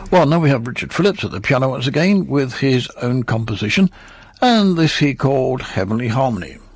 Well, now we have Richard Phillips at the piano once again with his own composition, and this he called Heavenly Harmony.